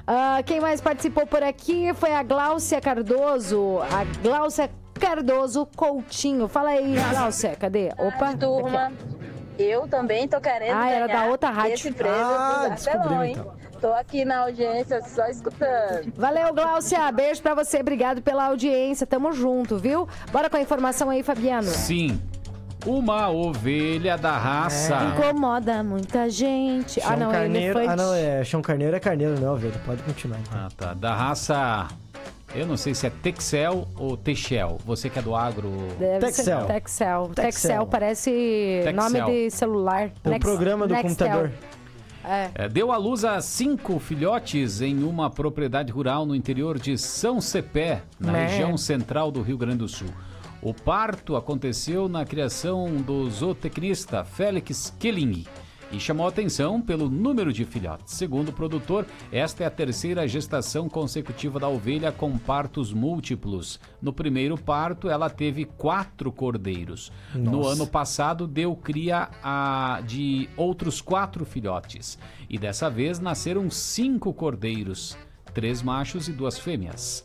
Quem mais participou por aqui foi a Gláucia Cardoso. A Gláucia Cardoso Coutinho. Fala aí, Gláucia, cadê? Opa, turma. aqui. Eu também tô querendo ganhar era da outra rádio. esse prêmio do Barcelona, hein? Então. Tô aqui na audiência só escutando. Valeu, Gláucia. Beijo pra você. Obrigado pela audiência. Tamo junto, viu? Bora com a informação aí, Fabiano. Sim. Uma ovelha da raça. Incomoda muita gente. Chão não, carneiro. elefante. Chão carneiro é carneiro, não é ovelha. Pode continuar. Então. Tá. Da raça... Eu não sei se é Texel ou Texel. Você que é do agro... Texel. Texel parece nome de celular. O programa do computador. Deu à luz a 5 filhotes em uma propriedade rural no interior de São Cepé, na região central do Rio Grande do Sul. O parto aconteceu na criação do zootecnista Félix Kelling e chamou a atenção pelo número de filhotes. Segundo o produtor, esta é a terceira gestação consecutiva da ovelha com partos múltiplos. No primeiro parto, ela teve 4 cordeiros. Nossa. No ano passado, deu cria de outros 4 filhotes. E dessa vez, nasceram 5 cordeiros, 3 machos e 2 fêmeas.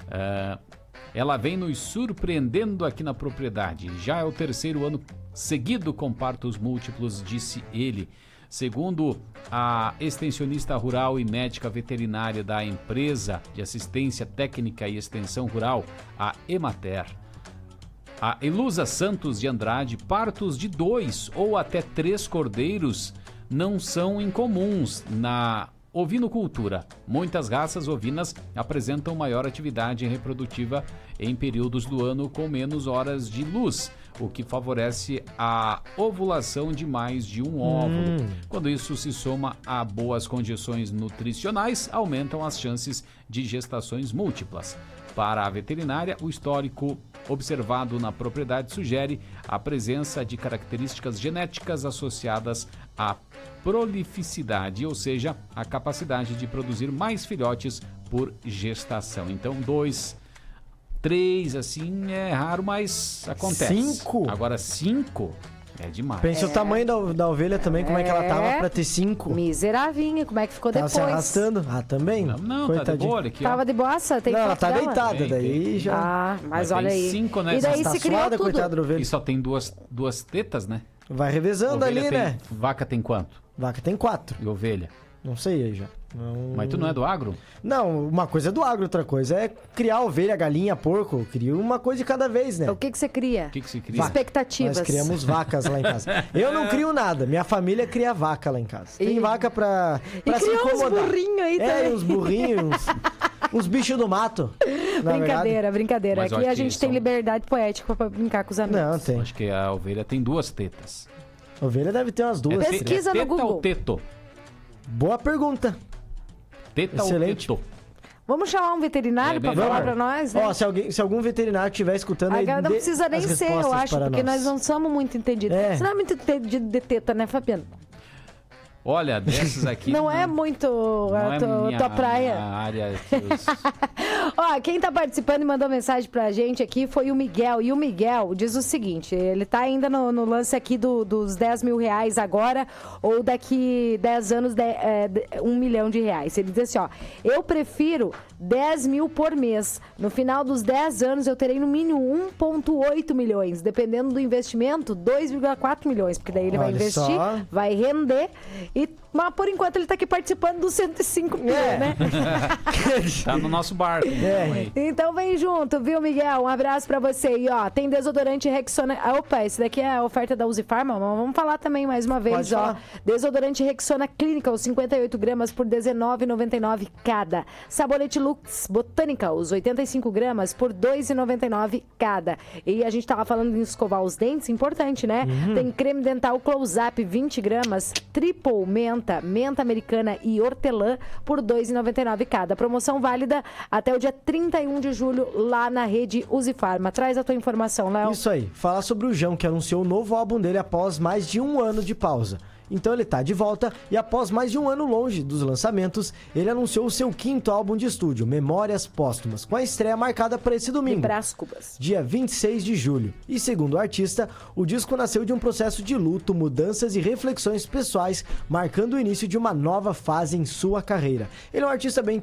Ela vem nos surpreendendo aqui na propriedade. Já é o terceiro ano seguido com partos múltiplos, disse ele. Segundo a extensionista rural e médica veterinária da empresa de assistência técnica e extensão rural, a Emater, a Elusa Santos de Andrade, partos de 2 ou até 3 cordeiros não são incomuns na ovinocultura. Muitas raças ovinas apresentam maior atividade reprodutiva em períodos do ano com menos horas de luz, o que favorece a ovulação de mais de um óvulo. Quando isso se soma a boas condições nutricionais, aumentam as chances de gestações múltiplas. Para a veterinária, o histórico observado na propriedade sugere a presença de características genéticas associadas à prolificidade, ou seja, a capacidade de produzir mais filhotes por gestação. Então, 2, 3, assim, é raro, mas acontece. 5? Agora, 5 é demais. Pensa o tamanho da ovelha também, como é que ela tava pra ter 5. Miseravinha, como é que ficou Tava depois? se arrastando? Também? Não, tá de boa, olha aqui, ó. Tava de boaça? Tem não, ela foto tá dela? deitada, daí já... mas olha tem aí. 5, né? E daí Tá se criou suada, tudo. coitada da ovelha. E só tem duas tetas, né? Vai revezando Ovelha ali, tem- né? Vaca tem quanto? Vaca tem 4. E ovelha? Não sei aí já. Não... Mas tu não é do agro? Não, uma coisa é do agro, outra coisa é criar ovelha, galinha, porco. Crio uma coisa de cada vez, né? O que você cria? O que se cria? Expectativas. Nós criamos vacas lá em casa. Eu não crio nada. Minha família cria vaca lá em casa. Tem vaca pra se criou uns incomodar. burrinhos aí também. uns burrinhos, uns bichos do mato. na verdade. Brincadeira. Mas eu Aqui acho a que gente tem são- liberdade poética pra brincar com os amigos. Não, tem. Acho que a ovelha tem 2 tetas. Ovelha deve ter umas 2. Pesquisa no teta Google. ou teto? Boa pergunta. Teta Excelente. ou teto? Vamos chamar um veterinário pra melhor. falar pra nós, né? Ó, se algum veterinário estiver escutando aí, Agora não dê precisa nem as ser, eu respostas acho, para porque nós não somos muito entendidos. É. Você não é muito entendido de teta, né, Fabiano? Olha, dessas aqui... Não é muito não a é tua praia. minha área que os- Ó, quem tá participando e mandou mensagem pra gente aqui foi o Miguel. E o Miguel diz o seguinte, ele tá ainda no lance aqui dos 10 mil reais agora, ou daqui 10 anos, 1 milhão de reais. Ele diz assim, ó, eu prefiro 10 mil por mês. No final dos 10 anos eu terei no mínimo 1,8 milhões. Dependendo do investimento, 2,4 milhões. Porque daí ele vai Olha investir, só. vai render. Mas por enquanto ele tá aqui participando dos 105 mil, né? Tá no nosso barco. Aí. Então vem junto, viu, Miguel? Um abraço pra você. E ó, tem desodorante Rexona... Opa, esse daqui é a oferta da Uzi Pharma, mas vamos falar também mais uma vez, Pode ó. falar. Desodorante Rexona Clinical, 58 gramas por R$19,99 cada. Sabonete Lux Botanicals, 85 gramas por R$2,99 cada. E a gente tava falando em escovar os dentes, importante, né? Tem creme dental Close-Up, 20 gramas, triple menta, menta americana e hortelã por R$2,99 cada. Promoção válida até o dia 31 de julho lá na rede Uzi Pharma. Traz a tua informação, Léo. Isso aí. Falar sobre o João, que anunciou o novo álbum dele após mais de 1 ano de pausa. Então ele tá de volta e após mais de 1 ano longe dos lançamentos, ele anunciou o seu 5º álbum de estúdio, Memórias Póstumas, com a estreia marcada para esse De domingo, Brás Cubas. dia 26 de julho. E segundo o artista, o disco nasceu de um processo de luto, mudanças e reflexões pessoais, marcando o início de uma nova fase em sua carreira. Ele é um artista bem